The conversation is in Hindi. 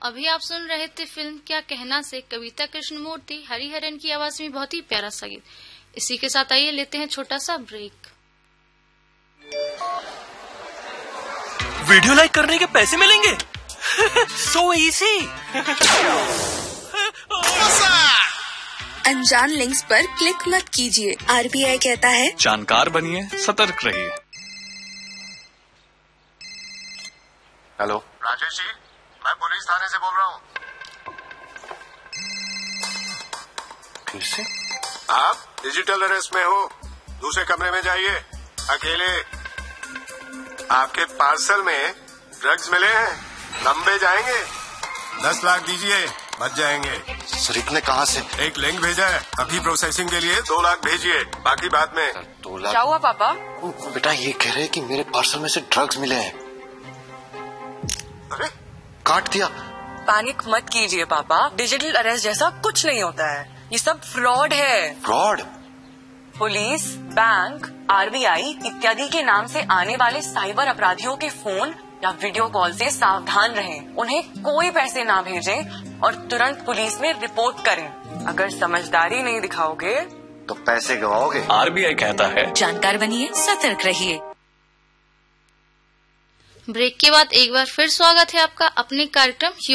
अभी आप सुन रहे थे फिल्म क्या कहना से कविता कृष्णमूर्ति हरिहरन की आवाज में बहुत ही प्यारा सा गीत। इसी के साथ आइए लेते हैं छोटा सा ब्रेक। वीडियो लाइक करने के पैसे मिलेंगे। So easy. अनजान लिंक्स पर क्लिक मत कीजिए। आरबीआई कहता है जानकार बनिए, सतर्क रहिए। हेलो राजेश जी, मैं पुलिस थाने से बोल रहा हूँ। फिर से? आप डिजिटल अरेस्ट में हो, दूसरे कमरे में जाइए अकेले। आपके पार्सल में ड्रग्स मिले हैं, लंबे जाएंगे। 10 लाख दीजिए, बच जाएंगे। सर ने कहाँ से? एक लिंक भेजा है, अभी प्रोसेसिंग के लिए 2 लाख भेजिए, बाकी बाद में। 2 लाख? क्या हुआ पापा? बेटा ये कह रहे हैं कि मेरे पार्सल में से ड्रग्स मिले हैं। अरे काट दिया। पैनिक मत कीजिए पापा, डिजिटल अरेस्ट जैसा कुछ नहीं होता है, ये सब फ्रॉड है। फ्रॉड? पुलिस, बैंक, आरबीआई इत्यादि के नाम से आने वाले साइबर अपराधियों के फोन या वीडियो कॉल से सावधान रहें। उन्हें कोई पैसे ना भेजें और तुरंत पुलिस में रिपोर्ट करें। अगर समझदारी नहीं दिखाओगे तो पैसे गवाओगे। आरबीआई कहता है जानकार बनिए, सतर्क रहिए। ब्रेक के बाद एक बार फिर स्वागत है आपका अपने कार्यक्रम